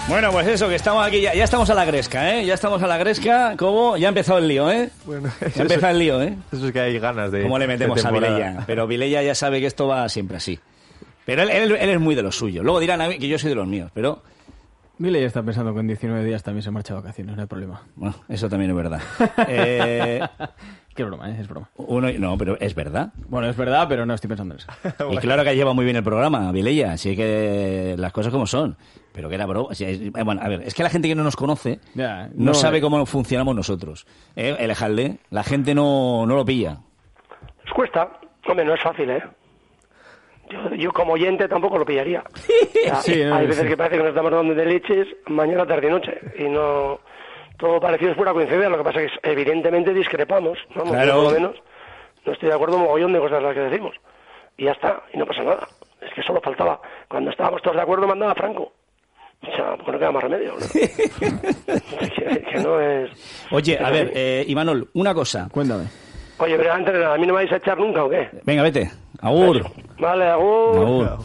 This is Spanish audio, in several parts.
Bueno, pues eso, que estamos aquí, ya estamos a la gresca, ¿eh? Ya estamos a la gresca, ¿cómo? Ya ha empezado el lío, ¿eh? Bueno, ya ha empezado el lío, ¿eh? Eso es que hay ganas de... ¿Cómo le metemos a Vilella? Pero Vilella ya sabe que esto va siempre así. Pero él es muy de los suyos. Luego dirán a mí que yo soy de los míos, pero... Vilella está pensando que en 19 días también se marcha de vacaciones, no hay problema. Bueno, eso también es verdad. Qué broma, ¿eh? Es broma. No, pero es verdad. Bueno, es verdad, pero no estoy pensando en eso. Y claro que lleva muy bien el programa, Vilella, así que las cosas como son. Pero que era broma. Bueno, a ver, es que la gente que no nos conoce no sabe cómo funcionamos nosotros. El Ejalde, la gente no lo pilla. Os cuesta. Hombre, no es fácil, ¿eh? Yo como oyente tampoco lo pillaría. Sí, hay veces que parece que nos estamos dando de leches mañana, tarde y noche. Y no... Todo parecido es pura coincidencia. Lo que pasa es que evidentemente discrepamos. Vamos, claro. Yo por lo menos no estoy de acuerdo en un mogollón de cosas las que decimos. Y ya está. Y no pasa nada. Es que solo faltaba. Cuando estábamos todos de acuerdo mandaba Franco. O sea, porque no queda más remedio, ¿no? que no es... Oye, a ver, Imanol, una cosa. Cuéntame. Oye, pero antes de nada, ¿a mí no me vais a echar nunca o qué? Venga, vete. Agur. Vale, agur. Agur.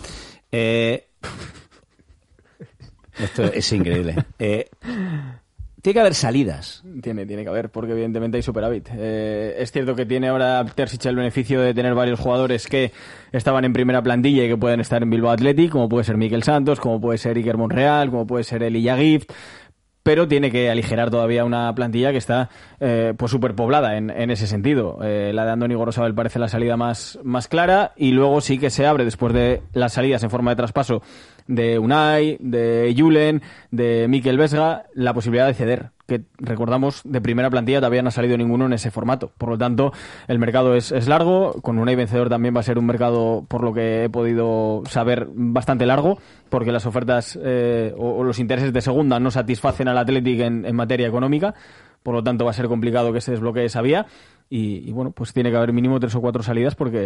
Esto es increíble. Tiene que haber salidas. Tiene que haber, porque evidentemente hay superávit. Es cierto que tiene ahora Terzic el beneficio de tener varios jugadores que estaban en primera plantilla y que pueden estar en Bilbao Athletic, como puede ser Mikel Santos, como puede ser Iker Monreal, como puede ser Elijah Gift, pero tiene que aligerar todavía una plantilla que está pues superpoblada en ese sentido. La de Andoni Gorosabel parece la salida más clara, y luego sí que se abre, después de las salidas en forma de traspaso de Unai, de Julen, de Mikel Vesga, la posibilidad de ceder, que recordamos de primera plantilla todavía no ha salido ninguno en ese formato. Por lo tanto, el mercado es largo. Con Unai vencedor también va a ser un mercado, por lo que he podido saber, bastante largo, porque las ofertas o los intereses de segunda no satisfacen al Athletic en materia económica. Por lo tanto, va a ser complicado que se desbloquee esa vía. Y bueno, pues tiene que haber mínimo 3 o 4 salidas, porque